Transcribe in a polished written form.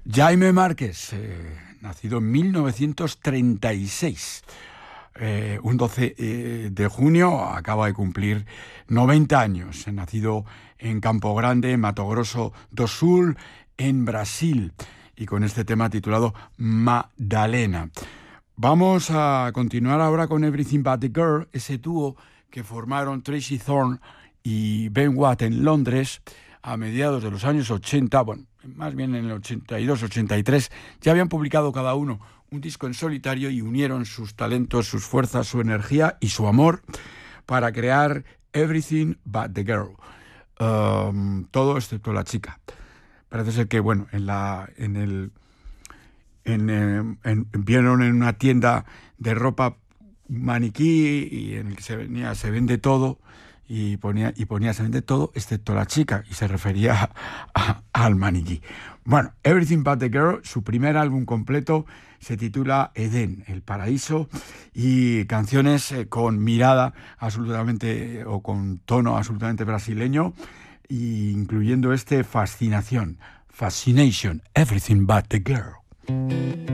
Jaime Márquez, nacido en 1936, un 12 de junio, acaba de cumplir 90 años, nacido en Campo Grande, Mato Grosso do Sul, en Brasil, y con este tema titulado Madalena. Vamos a continuar ahora con Everything But The Girl, ese dúo que formaron Tracy Thorn y Ben Watt en Londres a mediados de los años 80, bueno, más bien en el 82-83, ya habían publicado cada uno un disco en solitario y unieron sus talentos, sus fuerzas, su energía y su amor para crear Everything But The Girl. Todo excepto la chica. Parece ser que, bueno, vieron en una tienda de ropa maniquí y en el que se vende todo y ponía se vende todo excepto la chica, y se refería al maniquí. Bueno, Everything But The Girl, su primer álbum completo, se titula Edén, el paraíso, y canciones con mirada absolutamente o con tono absolutamente brasileño, incluyendo Fascination, Everything But The Girl.